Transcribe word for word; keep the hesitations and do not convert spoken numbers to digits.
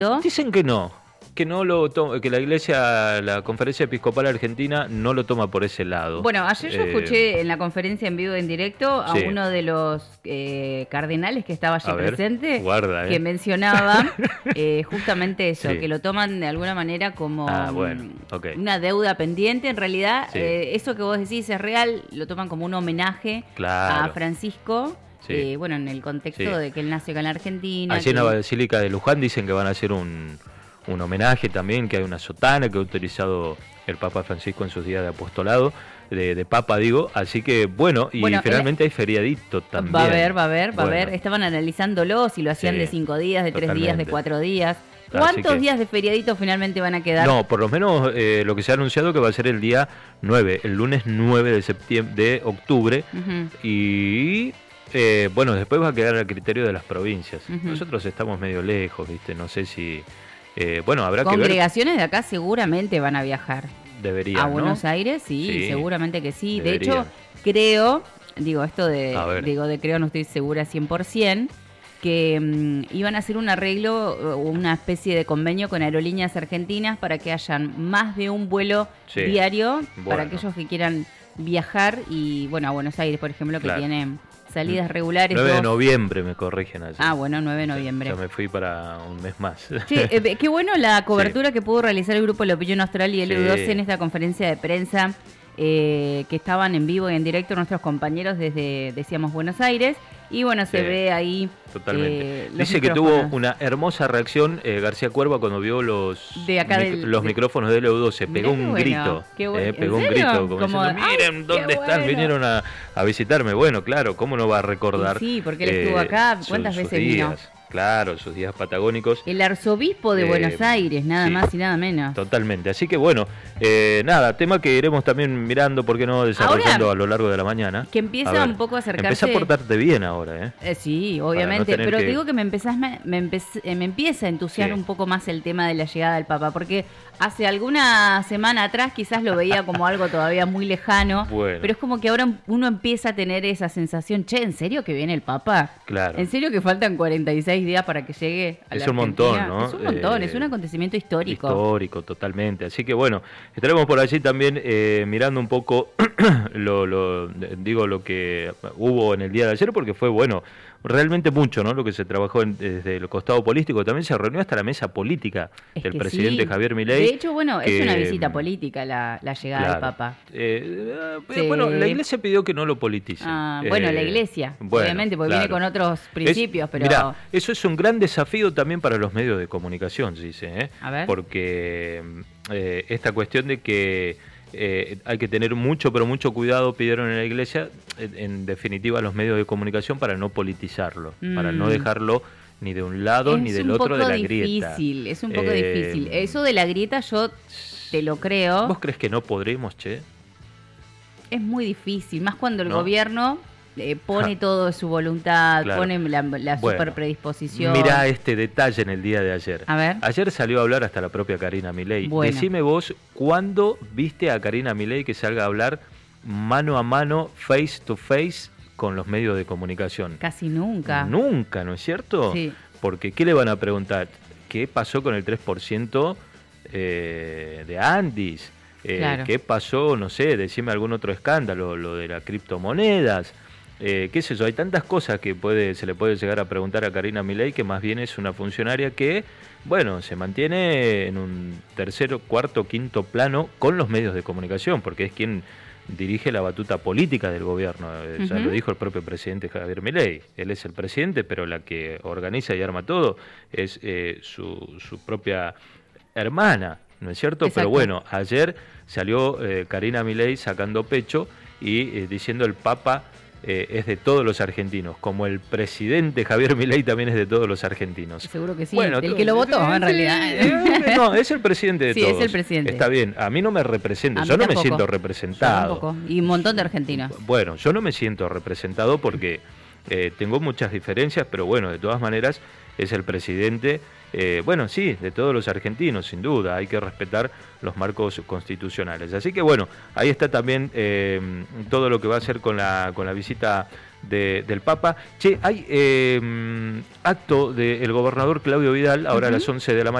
Dicen que no, que no lo to- que la Iglesia, la Conferencia Episcopal Argentina no lo toma por ese lado. Bueno, ayer yo Eh, escuché en la conferencia en vivo en directo a sí. uno de los eh, cardenales que estaba allí A ver, presente, guarda, que eh. mencionaba eh, justamente eso, Sí. que lo toman de alguna manera como Ah, bueno, mm, ok. una deuda pendiente. En realidad, Sí. eh, eso que vos decís es real, lo toman como un homenaje Claro. a Francisco. Sí. Eh, bueno, en el contexto Sí. de que él nació acá en la Argentina. Allí en la que- Basílica de Luján dicen que van a hacer un, un homenaje también, que hay una sotana que ha utilizado el Papa Francisco en sus días de apostolado, de, de Papa digo, así que bueno, y Bueno, finalmente hay feriadito también. Va a haber, va a haber, va a Bueno, haber. Estaban analizándolo si lo hacían Sí, de cinco días, de tres días, de totalmente. cuatro días. Así ¿Cuántos que- días de feriadito finalmente van a quedar? No, por lo menos eh, lo que se ha anunciado que va a ser el día nueve, el lunes nueve de septiembre, de octubre, Ujú. y eh, bueno, después va a quedar al criterio de las provincias. Ujú. Nosotros estamos medio lejos, ¿viste? No sé si... eh, bueno, habrá que ver, Congregaciones de acá seguramente van a viajar debería, a ¿no? Buenos Aires, sí, Sí, seguramente que sí. De deberían. hecho, creo, digo esto de, A ver. digo de creo, no estoy segura cien por ciento, que mm, iban a hacer un arreglo o una especie de convenio con aerolíneas argentinas para que hayan más de un vuelo Sí. diario para Bueno. aquellos que quieran viajar y, bueno, a Buenos Aires, por ejemplo, que Claro. tiene salidas regulares. nueve de dos- noviembre me corrigen allí. Ah, bueno, nueve de noviembre. Ya me fui para un mes más. Che, eh, qué bueno la cobertura que pudo realizar el grupo La Opinión Austral y el Sí. U doce en esta conferencia de prensa eh, que estaban en vivo y en directo nuestros compañeros desde, decíamos, Buenos Aires. Y bueno, se Sí, ve ahí... Totalmente. eh, los Dice que tuvo micrófonos. una hermosa reacción eh, García Cuerva cuando vio los, De acá mic- del- los de- micrófonos del U doce. Mirá Pegó qué un bueno, grito. qué bueno. eh, ¿En pegó un serio? grito. Como, Como, diciendo, ¡ay, miren, qué ¿dónde están? bueno! Vinieron a, a visitarme. Bueno, claro, ¿cómo no va a recordar? Y sí, porque él estuvo acá, ¿cuántas sus veces vino? días? Claro, sus días patagónicos. El arzobispo de Eh, Buenos Aires, nada sí. más y nada menos. Totalmente. Así que bueno, eh, nada, tema que iremos también mirando, ¿por qué no? Desarrollando Ahora, a lo largo de la mañana. que empieza A ver, un poco a acercarse... Empezá a portarte bien ahora, ¿eh? Eh, sí, obviamente, tener pero que- te digo que me empezás me, me, empecé- eh, me empieza a entusiasmar Sí. un poco más el tema de la llegada del Papa, porque hace alguna semana atrás quizás lo veía como algo todavía muy lejano, Bueno. pero es como que ahora uno empieza a tener esa sensación, che, ¿en serio que viene el Papa? Claro. ¿En serio que faltan cuarenta y seis días para que llegue a la Es un Argentina? montón, ¿no? Es un montón, Eh, es un acontecimiento histórico. Histórico, totalmente. Así que bueno, estaremos por allí también eh, mirando un poco lo, lo, digo, lo que hubo en el día de ayer, porque fue bueno, realmente mucho, ¿no? Lo que se trabajó en- desde el costado político. También se reunió hasta la mesa política Es del que presidente sí. Javier Milei. De hecho, bueno, es que- una visita política la, la llegada Claro. del Papa. Eh, eh, Sí. Bueno, la iglesia pidió que no lo politicen. Ah, bueno, Eh, la iglesia, bueno, obviamente, porque claro. viene con otros principios, Es- pero... mirá, eso es un gran desafío también para los medios de comunicación, se dice, ¿eh? A ver. Porque eh, esta cuestión de que eh, hay que tener mucho, pero mucho cuidado, pidieron en la iglesia, en, en definitiva, los medios de comunicación para no politizarlo, para no Mm. dejarlo ni de un lado ni del un otro de poco la grieta. difícil, es un poco Eh, difícil. Eso de la grieta yo te lo creo. ¿Vos crees que no podremos, che? Es muy difícil, más cuando el ¿No? gobierno eh, pone Ja. todo de su voluntad, Claro. pone la, la Bueno, super predisposición. Mirá este detalle en el día de ayer. A ver. Ayer salió a hablar hasta la propia Karina Milei. Bueno. Decime vos, ¿cuándo viste a Karina Milei que salga a hablar mano a mano, face to face, con los medios de comunicación? Casi nunca. Nunca, ¿no es cierto? Sí. Porque ¿qué le van a preguntar? ¿Qué pasó con el tres por ciento eh, de Andis? Eh, Claro. ¿Qué pasó? No sé, decime algún otro escándalo, lo de las criptomonedas. Eh, qué sé yo, hay tantas cosas que puede, se le puede llegar a preguntar a Karina Milei, que más bien es una funcionaria que, bueno, se mantiene en un tercero, cuarto, quinto plano con los medios de comunicación, porque es quien dirige la batuta política del gobierno. Eh, Ya Ujú. lo dijo el propio presidente Javier Milei. Él es el presidente, pero la que organiza y arma todo es eh, su, su propia hermana, ¿no es cierto? Exacto. Pero bueno, ayer salió eh, Karina Milei sacando pecho y eh, diciendo el Papa eh, es de todos los argentinos, como el presidente Javier Milei también es de todos los argentinos. Seguro que sí, Bueno, el tú- que lo votó sí, en realidad. eh, No, es el presidente de Sí, es todos. el presidente. Está bien, a mí no me representa, A mí yo no me tampoco. siento Yo representado. tampoco. Y un montón de argentinos. Bueno, yo no me siento representado porque eh, tengo muchas diferencias, pero bueno, de todas maneras es el presidente eh, bueno, sí, de todos los argentinos, sin duda, hay que respetar los marcos constitucionales. Así que bueno, ahí está también eh, todo lo que va a hacer con la, con la visita de, del Papa. Che, hay eh, acto del gobernador Claudio Vidal, ahora uh-huh. a las once de la mañana.